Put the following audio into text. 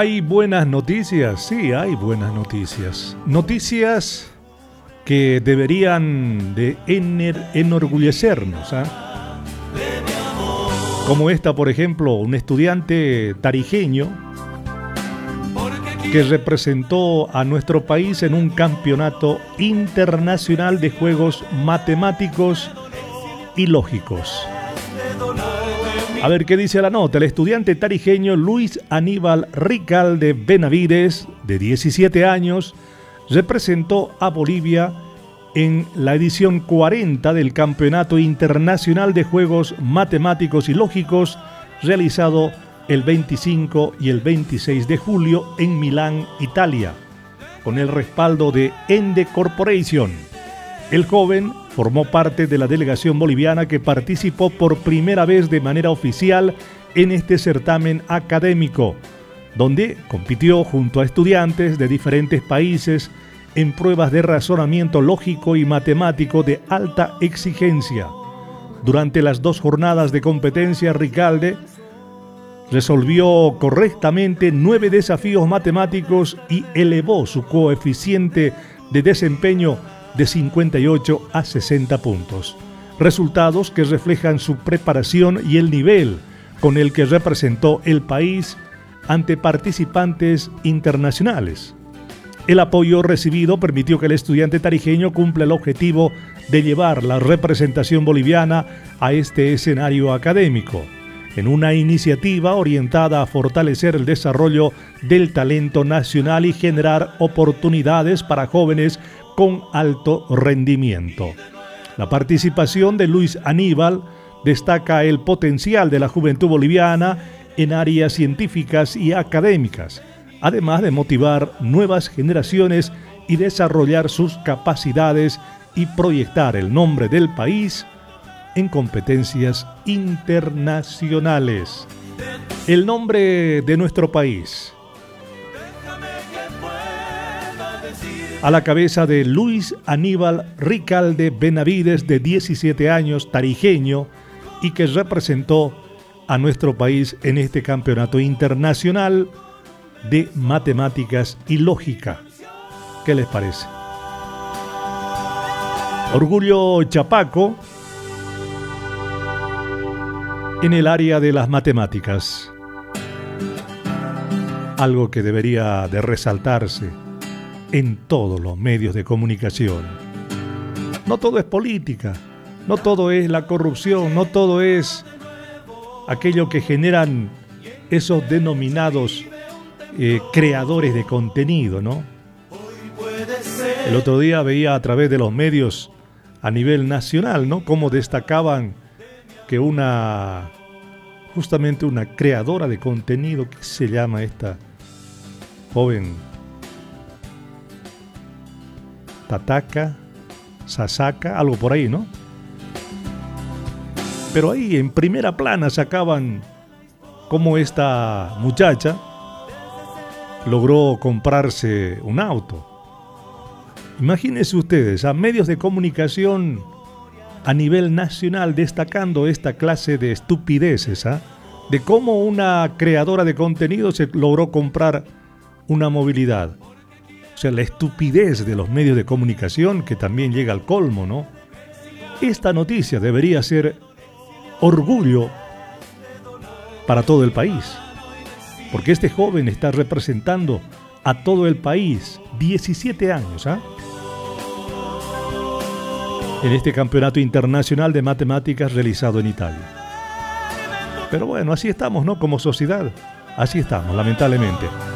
Hay buenas noticias, sí, hay buenas noticias. Noticias que deberían de enorgullecernos, ¿eh? Como esta, por ejemplo, un estudiante tarijeño que representó a nuestro país en un campeonato internacional de juegos matemáticos y lógicos. A ver qué dice la nota. El estudiante tarijeño Luis Aníbal Ricalde Benavides, de 17 años, representó a Bolivia en la edición 40 del Campeonato Internacional de Juegos Matemáticos y Lógicos, realizado el 25 y el 26 de julio en Milán, Italia, con el respaldo de Ende Corporation. El joven formó parte de la delegación boliviana que participó por primera vez de manera oficial en este certamen académico, donde compitió junto a estudiantes de diferentes países en pruebas de razonamiento lógico y matemático de alta exigencia. Durante las 2 jornadas de competencia, Ricalde resolvió correctamente 9 desafíos matemáticos y elevó su coeficiente de desempeño de 58 a 60 puntos. Resultados que reflejan su preparación y el nivel con el que representó el país ante participantes internacionales. El apoyo recibido permitió que el estudiante tarijeño cumpla el objetivo de llevar la representación boliviana a este escenario académico, en una iniciativa orientada a fortalecer el desarrollo del talento nacional y generar oportunidades para jóvenes con alto rendimiento. La participación de Luis Aníbal destaca el potencial de la juventud boliviana en áreas científicas y académicas, además de motivar nuevas generaciones y desarrollar sus capacidades y proyectar el nombre del país en competencias internacionales. El nombre de nuestro país, a la cabeza de Luis Aníbal Ricalde Benavides, de 17 años, tarijeño, y que representó a nuestro país en este campeonato internacional de matemáticas y lógica. ¿Qué les parece? Orgullo chapaco en el área de las matemáticas. Algo que debería de resaltarse en todos los medios de comunicación. No todo es política, no todo es la corrupción, no todo es aquello que generan esos denominados creadores de contenido, ¿no? El otro día veía a través de los medios a nivel nacional, ¿no?, cómo destacaban que justamente una creadora de contenido, ¿qué se llama esta joven? Tataka, Sasaka, algo por ahí, ¿no? Pero ahí en primera plana sacaban cómo esta muchacha logró comprarse un auto. Imagínense ustedes, a medios de comunicación a nivel nacional destacando esta clase de estupideces, ¿eh?, de cómo una creadora de contenido se logró comprar una movilidad. O sea, la estupidez de los medios de comunicación, que también llega al colmo, ¿no? Esta noticia debería ser orgullo para todo el país, porque este joven está representando a todo el país, 17 años, ¿ah? En este campeonato internacional de matemáticas realizado en Italia. Pero bueno, así estamos, ¿no? Como sociedad, así estamos, lamentablemente.